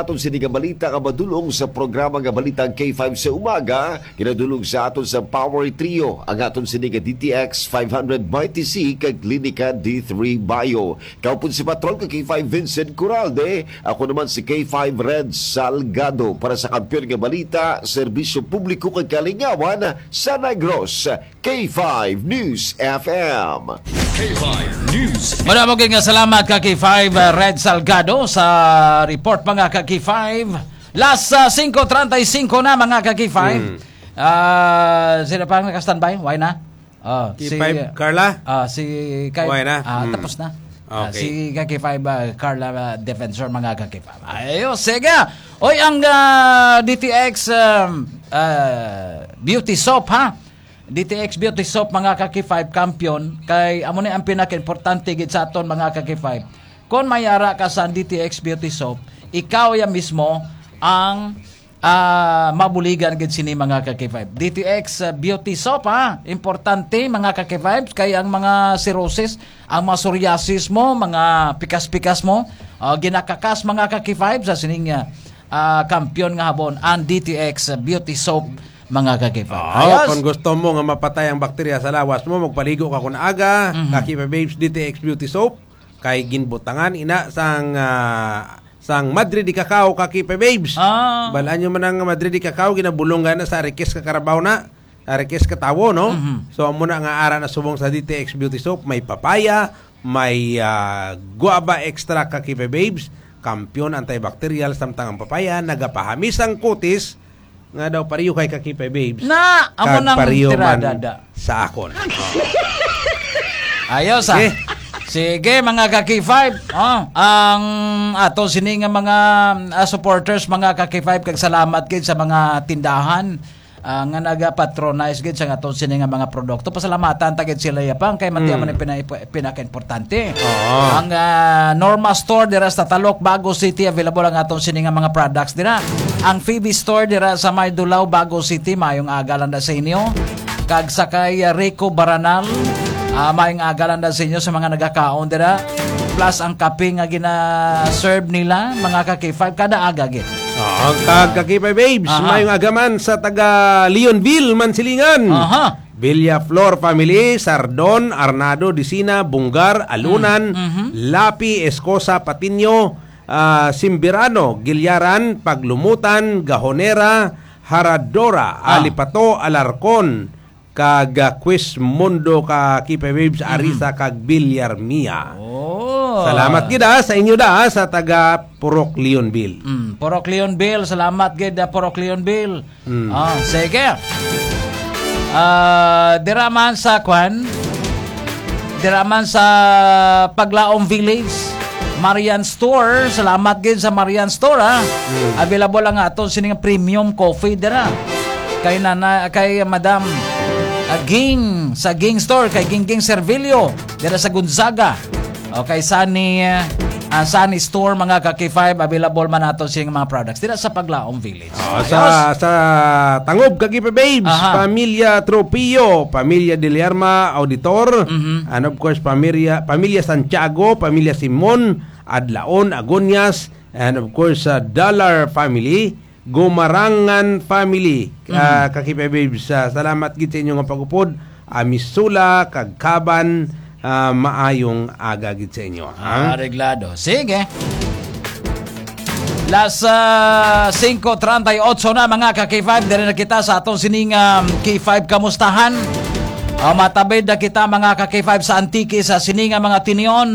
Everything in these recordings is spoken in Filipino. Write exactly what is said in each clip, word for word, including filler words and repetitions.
aton sini nga balita nga madulong sa programa nga Balitang K five sa umaga. Kinadulong sa aton sa Power Trio ang aton sini nga D T X five hundred Mighty C kag Klinika D three Bio. Kaupon si Patrol kag K five Vincent Curalde. Ako naman si K five Red Salgado para sa kampiyon nga balita, serbisyo publiko kag kalingawan sa Negros. K five News F M. K five News. Maraming nga salamat ka K five Red Salgado sa report mga ka K five. Last uh, five thirty-five na mga ka K five. Mm. Uh, sila pa naka-standby? Why na? Uh, K five si, Carla? Uh, si Kay, Why na? Uh, mm. Tapos na. Okay. Uh, si K five uh, Carla uh, Defensor mga ka K five. Ayos, sige. Oy, ang uh, D T X um, uh, Beauty Soap ha? D T X Beauty Soap mga ka K five kampiyon kay amo ni ang pinaka-importante gid sa aton mga ka K five. Kung mayara ka sa D T X Beauty Soap, ikaw ya mismo ang uh, mabuligan gid sini mga ka K five. D T X uh, Beauty Soap ha, importante mga ka K five kay ang mga cirrhosis, ang mga psoriasis mo, mga pikas-pikas mo, uh, ginakakas mga ka K five sa sining uh, kampiyon nga habon ang D T X uh, Beauty Soap mga ka K five. Oh, kung gusto mo nga mapatay ang bakterya sa lawas mo, magpaligo ka kun aga, mm-hmm. ka K five Babes D T X Beauty Soap kay ginbutangan ina sang uh, sang Madrid di Cacao ka K five Babes. Ah. Balaan nyo man ang Madrid di Cacao ginabulungan na sa Request ka Carabao na, Request ka tawo no. Mm-hmm. So amo na nga ara na subong sa D T X Beauty Soap, may papaya, may uh, guava extra ka K five Babes, kampiyon antibacterial samtang ang papaya nagapahamis ang kutis nga daw pariyo kay ka K five Babes. Na amo nang tirada sa akon. Oh. Ayos ah. Okay. Sige mga ka K five, oh, ang ato sini nga mga uh, supporters mga ka K five kag salamat gid sa mga tindahan uh, nga naga-patronize gid sa ato sini nga mga produkto. Pasalamatan ta gid sila yapang kay matiyaman mm. pina, pinaka-importante. Oh. Ang uh, Norma Store dira sa Talok, Bago City, available ang ato sini nga mga products dira. Ang Phoebe Store dira sa Maydulaw, Bago City, mayong agalan da sa inyo. Kag sa kay Rico Baranal, Uh, maing agalan na sa inyo sa mga nagakaon dira. Plus ang kape nga gina-serve nila mga ka K five kada aga gid. Oh, ang ka K five Babes, maing agaman sa taga Leonville, Mansilingan. Aha. Villa Flor Family, Sardon, Arnado, Disina, Bungar, Alunan, mm-hmm. Lapi, Escosa, Patiño, uh, Simbirano, Gilyaran, Paglumutan, Gajonera, Haradora, ah. Alipato, Alarcon, kag Quiz Mundo ka K five Babes, Arisa kag Villarmia. Oh. Salamat gid sa inyo da sa taga Purok Leonville. Mm, Purok Leonville, salamat gid da Purok Leonville. Mm. Ah, sige. Ah, uh, dira man sa kwan. Dira man sa Paglaom Village, Marian Store, salamat gid sa Marian Store ha. Mm. Available ang aton sining premium coffee dira. Kay nana kay Madam Uh, Ging sa Ging Store kay Ging Ging Servilio dira sa Gonzaga. Okay, Sunny uh, uh, Sunny Store mga ka K five, available man nato siyang mga products dira sa Paglaom Village. Oh, sa sa Tangob ka K five Babes, Aha. Pamilya Tropio, Pamilya De Lerma Auditor, mm-hmm. and of course Pamilya Pamilya Santiago, Pamilya Simon, Adlaon, Agonias, and of course uh, Dollar Family, Gumarangan Family, mm-hmm. uh, ka K five Babes. Uh, salamat gid sa inyo nga pagupod. Amisula, Kagkaban, uh, maayong aga gid sa inyo. Ah, reglado. Sige. Las uh, five thirty-eight na mga ka K five. Dere na kita sa atong sining um, K five kamustahan. Uh, matabid na kita mga ka K five sa Antique sa sining mga tinion.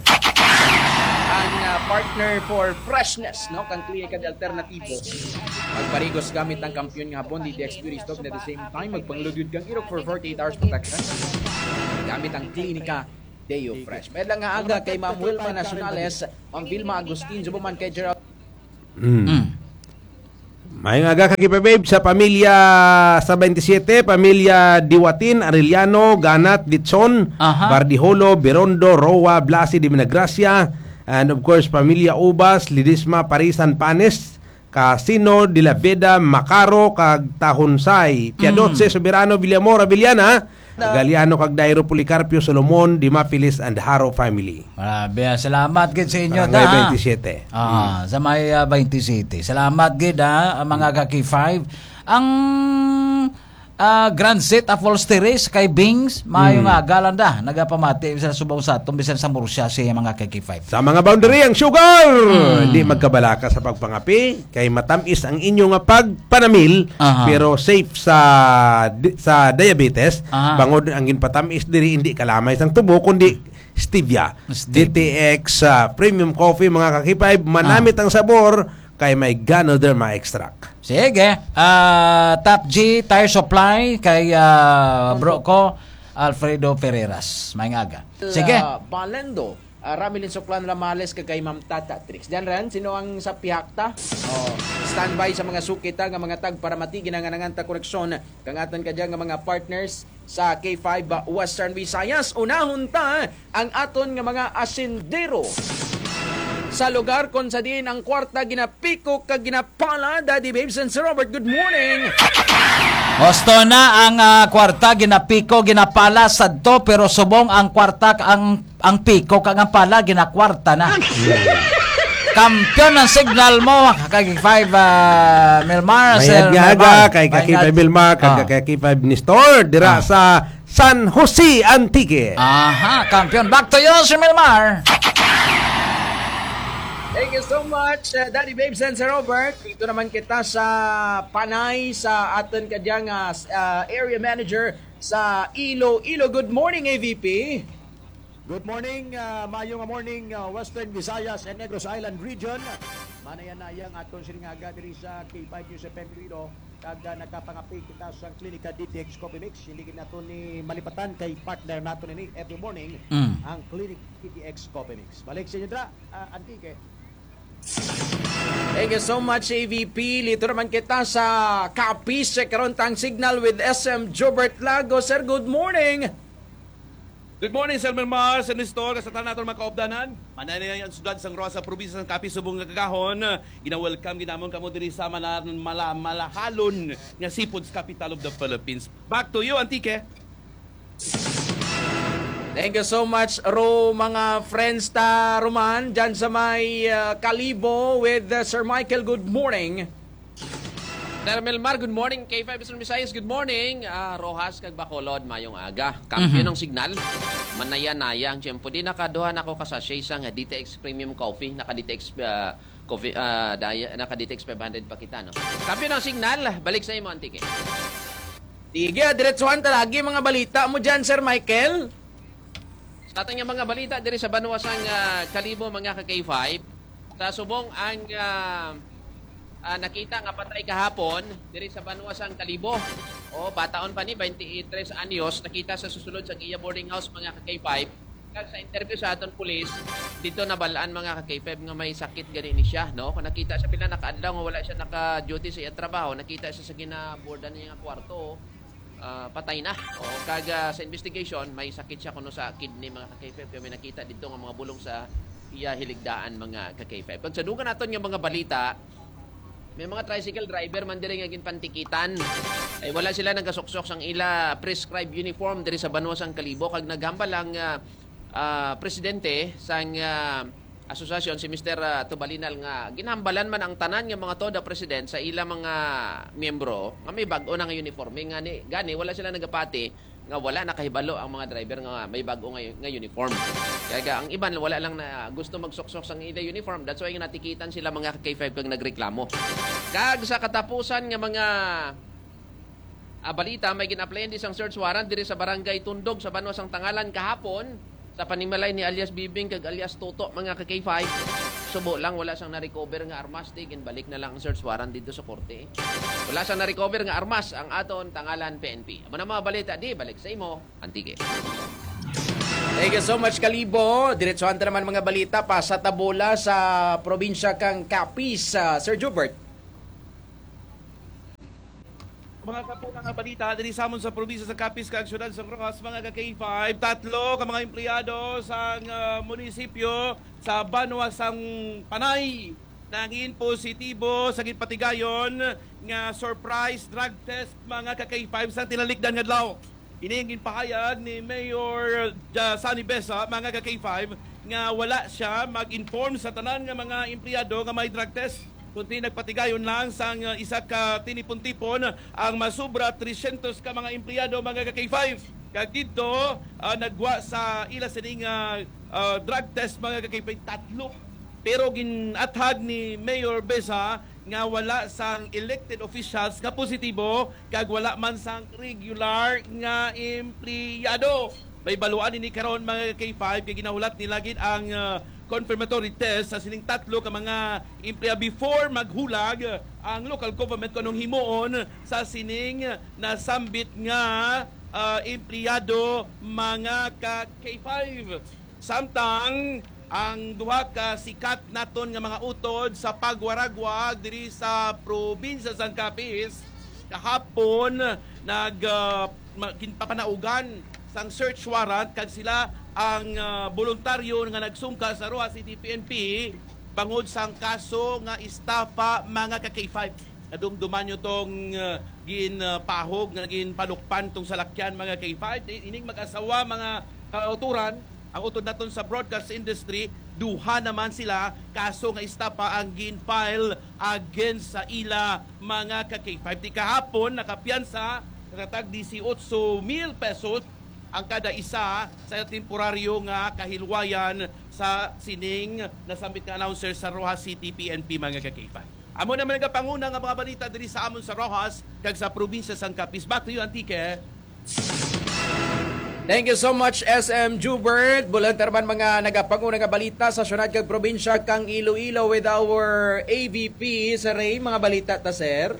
Partner for freshness, no? Kang klinika de alternatibo. Magparigos gamit ang kampiyon nga hapon, D T X Beauty Soap, at the same time, magpangludud kang irok for forty-eight hours protection. Gamit ang klinika Deo Fresh. May lang nga aga kay Ma'am Wilma Nacionales, ang Vilma Agustin, Zubuman kay Gerald. Mm. Mm. May aga ka K five Babes sa pamilya sa twenty-seven, pamilya Diwatin, Arellano, Ganat, Ditson, uh-huh. Bardiholo, Berondo, Roa, Blasi, Di Minagracia, and of course, Pamilya Ubas, Lidisma, Parisan, Panes, Casino, De La Veda, Macaro, kag Tahunsay, Piadotse, mm. Soberano, Villamora, Villana, Galiano kag Dairo Policarpio Solomon, Dimapilis and Haro family. Marami salamat gid sa inyo Barangay da. twenty-seven. Ah, sa may uh, twenty-seven. Salamat gid ha, mga kaki five. Ang uh, Grand Set Upholsteries kay Bings, mayo nga galanda nagapamati sa subaw sa atong bisan sa Murcia si mga kaki five. Sa mga boundary ang sugar, hindi magkabalaka sa pagpangapi, kay matamis ang inyong nga pagpanamil, Aha. pero safe sa di- sa diabetes. Aha. Bangod ang ginpatamis diri hindi kalamay sang tubo kundi stevia. D Stevia. T X uh, Premium Coffee mga kakipay, manamit ang sabor kay may Ganoderma extract. Sige. Ah, Top G Tire Supply kay ah, bro ko Alfredo Ferreras. May ngaga. Sige. Uh, Balendo. Uh, Ramilin Suklan Ramales kagay Ma'am Tata Trix. Diyan rin, sino ang sa pihakta? Oh, standby sa mga sukita nga mga tag para matigin ang nangananta koreksyon kangatan ka dyan nga mga partners sa K five uh, Western Visayas. Unahon ta ang aton nga mga asindero sa lugar kon sa din ang kwarta ginapiko kag ginapala. Daddy Babes and Sir Robert, good morning. Gusto na ang ah, kwarta ginapiko ginapala sadto pero subong ang kwarta ang ang piko kag ang pala ginakwarta na. Kampiyon ng signal mo kay five uh, Milmar Mayad nga aga kay kakipay Vilmar kag Ah. kakipay Nistor dira Ah. sa San Jose Antique. Aha, kampiyon. Back to you, Sir Milmar. Thank you so much, uh, Daddy Babes and Sir Robert. Dito naman kita sa Panay sa aton kadyang uh, uh, area manager sa Iloilo. Good morning, A V P. Good morning, uh, mayong morning uh, Western Visayas and Negros Island region. Manayan na yang aton siningaga diri sa K five News F M Rito. Kag uh, nakapangapi kita sa Klinika D T X Coffee Mix. Hindi nato ni malipatan kay partner nato ni every morning Mm. ang Clinic D T X Coffee Mix. Balik sa inyo dra, uh, Antique. Thank you so much, A V P. Lito naman kita sa Capiz. Karon tang signal with S M Jobert Lago. Sir, good morning. Good morning, Sir Milmar, sa Nestor, sa tanan natin mga kaobdanan. Manay ang sudad sang Rosa, probinsya ng Capiz, subong nga kagahon. Gina-welcome, ginamon kamo diri sa mala, mala, malahalon nga seafoods capital of the Philippines. Back to you, Antique. Thank you so much, Ro, mga friends ta Roman, dyan sa may uh, Kalibo with uh, Sir Michael. Good morning. Sir Melmar, good morning. K five Western Visayas, good morning. Ah, Rojas kag Bacolod mayong aga. Kampiyon ng signal. Manaya-naya ang tiyempo. Di nakaduhan ako kasasya isang D T X Premium Coffee. Naka-D T X uh, coffee uh, naka-D T X five hundred pa kita, no. Kampiyon ng signal. Balik sa imo, Antique. Sige, diretsuhan talagi mga balita mo dyan, Sir Michael. Sa ating mga balita diri sa Banuasang uh, Kalibo mga ka-K five, sa subong ang uh, uh, nakita nga patay kahapon diri sa Banuasang Kalibo. O bataon pa ni twenty-three anyos, nakita sa susulod sa Gia boarding house mga ka-K five. Kag sa interview sa aton pulis, dito nabalaan mga ka-K five nga may sakit gani ni siya, no? Kung nakita sa pila nakaadlaw nga wala siya naka-duty sa iyang trabaho, nakita siya sa ginabordan niya nga kwarto. Uh, patay na. O kaga sa investigation, may sakit siya kuno sa kidney mga ka-K five. Kaya may nakita dito nga mga bulong sa iya hiligdaan mga ka-K five. Pag sa dugan naton nga mga balita, may mga tricycle driver man diri nga ginpantikitan. Ay wala sila nagasuksok sang ila prescribed uniform diri sa Banuasang Kalibo kag naghambal ang uh, uh, presidente sang uh, asosasyon si Mister Uh, Tubalinal nga ginhambalan man ang tanan nga mga toda president sa ila mga miyembro nga may bag-o na nga uniforme nga ni gani wala sila nagapati nga wala nakahibalo ang mga driver nga may bag-o nga, nga uniform. Kaya ang iban wala lang na gusto magsuksok sang ila uniform. That's why nga natikitan sila mga K five kag nagreklamo. Kag sa katapusan nga mga uh, balita may gin-applyan di sang search warrant diri sa barangay Tundog sa Banuasang Tangalan kahapon. Sa panimalay ni alias Bibing kag alias Toto mga ka-K five, subo lang wala siyang na-recover nga armas, tigin balik na lang ang search warrant dito sa korte. Wala siyang na-recover nga armas ang aton Tangalan P N P. Amo na mga balita di balik sa imo, Antique. Thank you so much, Kalibo. Diretsuhan ta naman mga balita pa sa Tabola sa probinsya kang Capiz, uh, Sir Jobert. Mga kapunang nga balita diri samon sa probinsya sa Capiz kag syudad sa Rojas mga ka-K five, tatlo ka mga empleyado sa uh, munisipyo sa Banuasang Panay nangin positibo sa gipatigayon nga surprise drug test mga ka-K five sa tinalikdan nga adlaw. Iningin pahayag ni Mayor uh, Sunny Besa, mga ka-K five, nga wala siya mag-inform sa tanan nga mga empleyado nga may drug test. Kundi nagpatigayon lang sang uh, isa ka tinipon-tipon ang masubra three hundred ka mga empleyado, mga ka-K five. Kag dito, uh, nagwa sa ila sining uh, uh, drug test, mga ka-K five, tatlo. Pero ginathag ni Mayor Besa nga wala sang elected officials nga positibo kag wala man sang regular nga empleyado. May baluan ni karon, mga K five, kay ginahulat nila gid ang uh, confirmatory test sa sining tatlo ka mga empleyado before maghulag ang local government kanong himuon sa sining nasambit nga uh, empleyado, mga ka K five. Samtang ang duha ka sikat naton nga mga utod sa pagwaragwag diri sa probinsya sa Capiz kahapon nag uh, ginpapanaugan sang search warrant kag sila ang uh, voluntaryo nga nagsungka sa Roa City P N P bangod sang kaso nga estafa, mga ka K five. Nadumduman nyo tong uh, ginpahog nga ginpanukpan tong salakyan, mga K five. Ining mag-asawa, mga kauturan, ang utod naton sa broadcast industry, duha naman sila kaso nga estafa ang gin-file against sa ila, mga ka-K five. Di kahapon nakapiyansa katag eighteen mil pesos ang kada isa sa temporaryo nga kahilwayan sa sining nasambit nga announcer sa Rojas City P N P, mga ka-K five. Amo naman nga panguna nga mga balita diri sa amon sa Rojas kag sa probinsya sang Capiz. Back to you, Antique. Thank you so much, S M Jubert. Bulantar man mga nagapanguna nga balita sa syudad kag probinsya kang Iloilo with our A V P sa Ray. Mga balita ta, sir.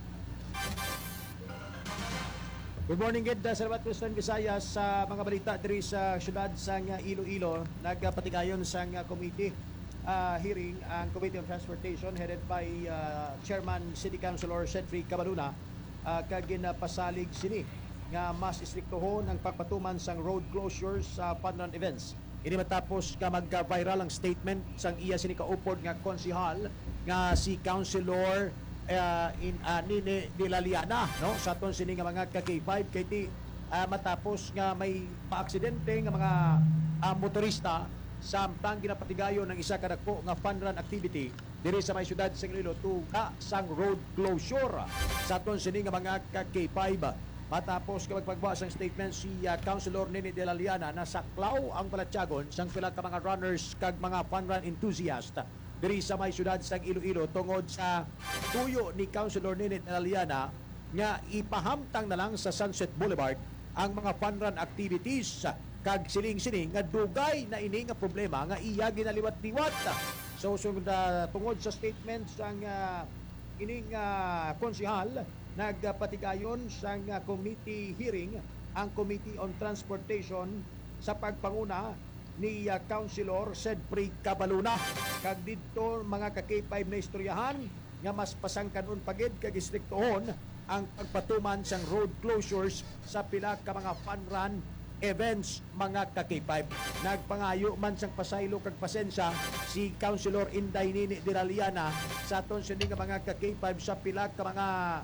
Good morning, good uh, Salamat Western Visayas sa mga balita diri sa syudad sang uh, Iloilo. Nagpatigayon sang uh, committee uh, hearing ang Committee on Transportation headed by uh, Chairman City Councilor Cedric Cabaluna uh, kag ginapasalig sini nga mas istriktohon ang pagpatuman sang road closures sa fun-run events. Ini matapos ka mag-viral ang statement sang iya sini kaupod nga konsihal nga si Councilor uh, in uh, Nini Dilaliana, no, sa ton sini nga mga ka K five kay ti uh, matapos nga may paaksidente nga mga uh, motorista samtang ginapatigayon ng isa kadako nga fun-run activity diri sa may syudad sa Iloilo tuga sang road closure sa ton sini nga mga ka K five. Matapos ka magpagbuhat ng statement si uh, Councilor Nini de la Liana na saklaw ang balatyagon sang pila ka mga runners kag mga fun-run enthusiast diri sa may syudad sa Iloilo tungod sa tuyo ni Councilor Nini de la Liana nga ipahamtang na lang sa Sunset Boulevard ang mga fun-run activities kag siling-siling nga dugay na ini nga problema nga iya ginaliwat-liwat. So sungod uh, tungod sa statement sang uh, ining uh, konsihal, nagpatigayon sa uh, committee hearing ang Committee on Transportation sa pagpanguna ni uh, Councilor Cedric Cabaluna. Kag dito mga ka K five na istoryahan nga mas pasangkanon pagid kag istriktohon ang pagpatuman sang road closures sa pila ka mga fun-run events, mga ka K five. Nagpangayo man sang pasaylo kag pasensya si Councilor Inday Nini de la Liana sa aton sini nga mga ka K five sa pila ka mga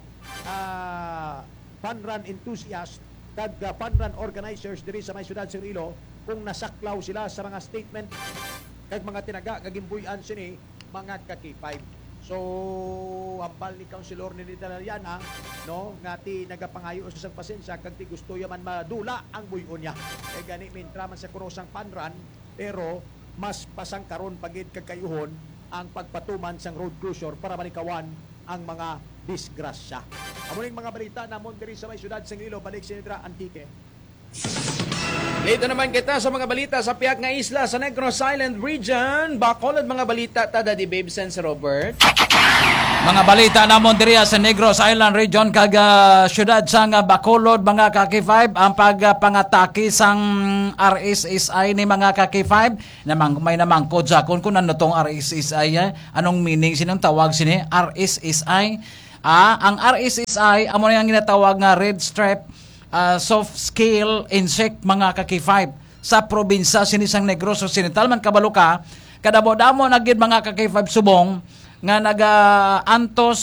uh, fun-run enthusiast kag uh, fun-run organizers diri sa may syudad sa Iloilo kung nasaklaw sila sa mga statement kag mga tinaga kag imbuy-an sini, mga ka K five. So, ambal ni Councilor Nini de la Liana, no, nga ti nagapangayo sa isang pasensya kag ti gusto yaman madula ang buyon niya. Kay gani mintra man sa kurosang fun-run, pero mas pasangkaron pagid kag kayuhon ang pagpatuman sang road closure para malikawan ang mga disgrasya. Amuning mga balita namon diri sa may syudad sa Iloilo, balik sa Nidra Antique. Dito naman kita sa mga balita sa piyak nga isla sa Negros Island Region. Bacolod mga balita tada di Babe Sense Robert. Mga balita namon diri sa Negros Island Region kag uh, syudad sang uh, Bacolod, mga ka K five, ang pagpangatake uh, sang R S S I ni mga ka K five namang may namangkod sa kun kun ano tong R S S I, eh? Anong meaning sinong tawag sini R S S I? Ah, ang R S S I amo yang ginatawag nga red stripe Uh, soft scale insect, mga ka K five, sa probinsya sinisang Negros Occidental man kabalo ka kadamo-damo na gid mga ka K five subong nga naga-antos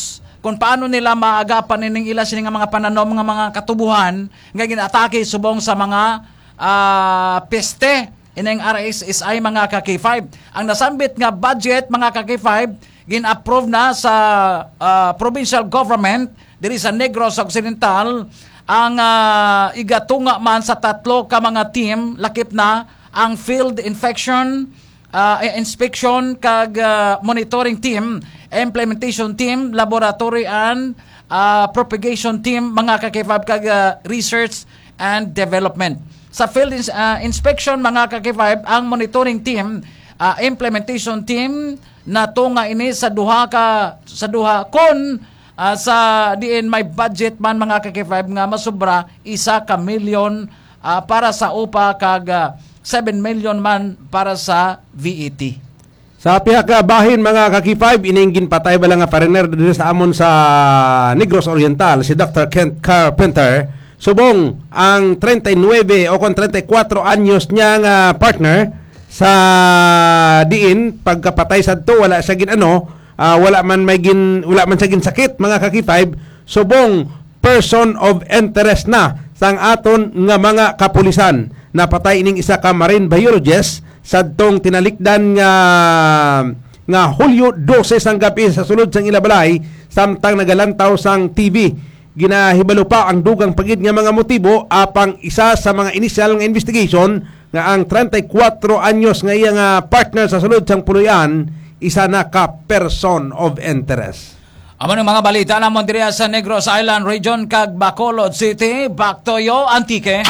kung paano nila maagapan nining ila sini nga mga pananom nga mga katubuhan nga ginatake subong sa mga uh, peste ining R S S I mga ka K five. Ang nasambit nga budget mga ka K five gin-approve na sa uh, provincial government diri sa Negros Occidental ang uh, igatunga man sa tatlo ka mga team lakip na ang field infection uh, inspection kag uh, monitoring team, implementation team, laboratory and uh, propagation team mga ka K five kag uh, research and development. Sa field ins- uh, inspection mga ka K five ang monitoring team, uh, implementation team na tunga ini sa duha ka sa duha kon uh, sa diin may budget man mga ka K five nga masobra isa ka milyon uh, para sa upa kag uh, seven million man para sa V A T. Sa pihak ka bahin mga ka K five ininggin patay bala nga foreigner dito sa amon sa Negros Oriental si Doctor Kent Carpenter subong ang thirty-nine o kon thirty-four anyos niya nga partner sa diin pagkapatay sadto wala siya gin ano uh, wala man may gin wala man siya gin sakit mga ka K five subong person of interest na sang aton nga mga kapulisan. Napatay ining isa ka marine biologist sadtong tinalikdan nga nga Hulyo twelve sang gabi sa sulod sang ilabalay samtang nagalantaw sang T V. Ginahibalo pa ang dugang pagid nga mga motibo apang isa sa mga initial nga investigation nga ang thirty-four anyos nga iya nga partner sa sulod sang puluyan isa na ka person of interest. Amo ng mga balita namon diri sa Negros Island Region kag Bacolod City. Back to you, Antique.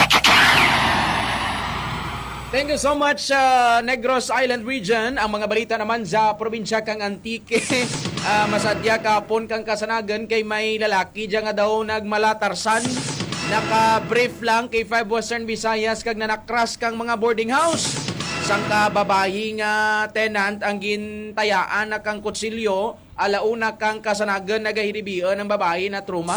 Thank you so much, uh, Negros Island Region. Ang mga balita naman sa probinsya kang Antique. uh, masadya kapon kang kasanagan kay may lalaki diya nga daw nagmalatarsan. Naka-brief lang kay five Western Visayas kag nanakras kang mga boarding house. Sang ka babayi nga tenant ang gintayaan na kang kutsilyo, alauna kang kasanagan nagahiribian ng babayi na trauma.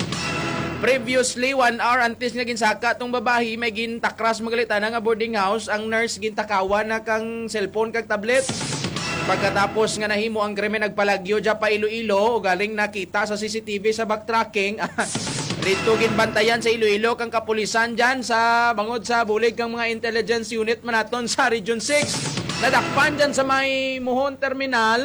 Previously, one hour antes nga ginsaka tong babayi, may gintakras magalita na nga boarding house, ang nurse gintakawan na kang cellphone kag tablet. Pagkatapos nga nahimo ang krimen nagpalagyo dya pa Iloilo, o galing nakita sa C C T V sa backtracking, rito ginbantayan sa Iloilo kang kapulisan dyan sa bangod sa bulig kang mga intelligence unit manaton sa Region six. Nadakpan dyan sa may Muhon Terminal.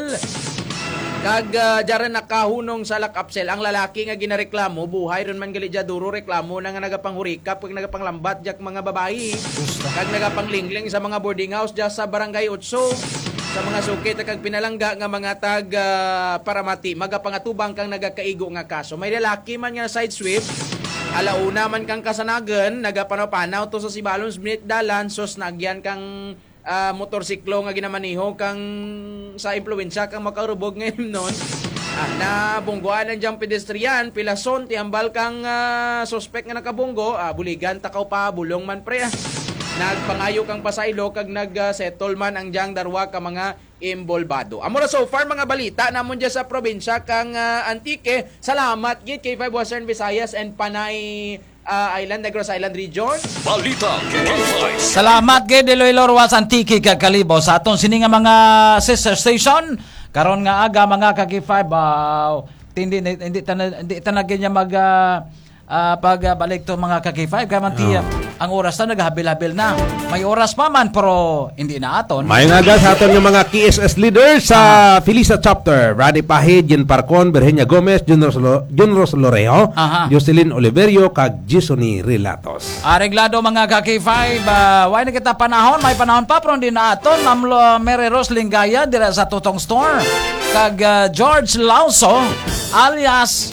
Kag uh, dyan nakahunong sa lakapsel. Ang lalaki nga ginareklamo, buhay ron man gali dya duro reklamo na nga nagapanghurikap kag nagapanglambat dyak mga babae. Kag nagapanglingling sa mga boarding house dyan sa Barangay eight sa mga sukit kag pinalangga nga mga tag uh, paramati magapangatubang kang nagakaigo nga kaso. May lalaki man nga side sweep, alauna man kang kasanagan, nagapanaw-panaw to sa Sibalons minute dalan, sos nagyan kang uh, motorsiklo nga ginamaniho kang sa impluwensya kang makarubog ngayon nun. Ah, na bunggoan ng diyang pedestrian, pilason, tiambal kang uh, suspect nga nakabunggo, ah, buligan, takaw pa, bulong man pre ah. Nagpangayo kang pasaylo kag nag-settle man ang diyang darwa ka mga imbolbado. Amora so far mga balita namon diya sa probinsya kang uh, Antique. Salamat gid kay five Western Visayas and Panay uh, Island, Negros Island Region. Balita K five. Salamat gid Iloilo Ruas Antique kag Kalibo sa aton sini nga mga sister station. Karon nga aga mga ka K five, wow. Hindi hindi tan hindi tan niya mag uh, uh, pagbalik to mga ka K five kay man tiya. Oh. Ang oras na naghabil-habil na. May oras pa man pero hindi na aton. May nga sa aton yung mga K S S leaders sa uh-huh. Felisa Chapter. Rady Pahid, Jen Parcon, Virginia Gomez, Jun Ros Loreo, uh-huh. Jocelyn Oliverio, kag Gisoni Relatos. Areglado mga ka K five. Uh, why na kita panahon? May panahon pa pero hindi na aton. Mamlo Mary Rose Lingaya dira sa Tutong Store. Kag uh, George Lauso alias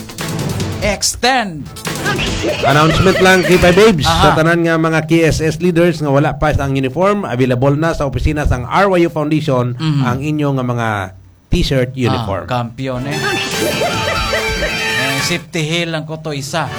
Extend. Announcement lang kay five Babes. Aha. Sa tanan nga mga K S S leaders nga wala pa ang uniform, available na sa opisina sang R Y U Foundation mm-hmm. ang inyo nga mga t-shirt uniform. Ah, kampiyon eh. eh safety hill lang ko to isa.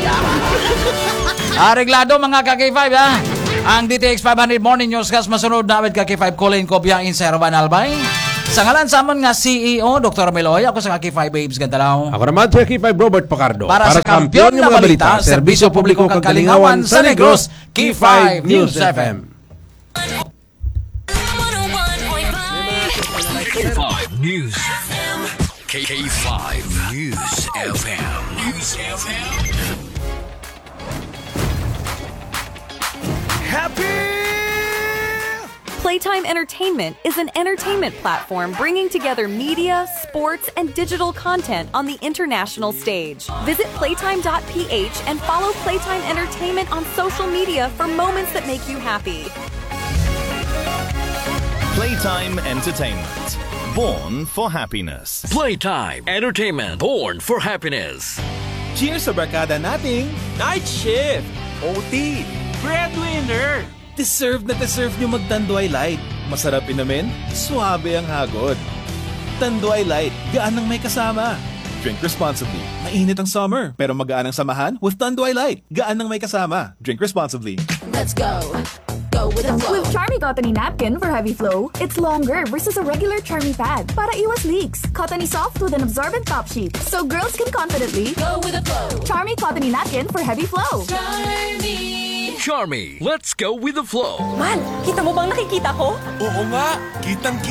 Areglado mga ka K five ha. Ang D T X five hundred Morning Newscast masunod na with ka K five Colin Cobia in Servan Albay. Sa ngalan sa amon nga C E O, Doctor Meloy, ako sa K five Babes Gandalaw. Ako naman sa K five Robert Pacardo. Para, Para sa kampiyon ng mga balita, serbisyo publiko kang kalingawan sa Negros, K five News F M. K five News F M. K K five News F M. News F M. Playtime Entertainment is an entertainment platform bringing together media, sports, and digital content on the international stage. Visit playtime dot p h and follow Playtime Entertainment on social media for moments that make you happy. Playtime Entertainment. Born for happiness. Playtime Entertainment. Born for happiness. Cheers sa barkada nating Night Shift, O T, Breadwinner. Deserve na deserve nyo mag-Tanduay Light. Masarap inumin, suabe ang hagod. Tanduay Light, gaan ng may kasama. Drink responsibly. Mainit ang summer, pero magaan ang samahan with Tanduay Light. Gaan ng may kasama. Drink responsibly. Let's go. Go with the flow. With Charmy Cottony Napkin for heavy flow, it's longer versus a regular Charmy pad. Para iwas leaks. Cottony soft with an absorbent top sheet, so girls can confidently go with the flow. Charmy Cottony Napkin for heavy flow. Charmy. Charmy, let's go with the flow. Man, kita mo bang nakikita ko? Oo nga, kitang-kita.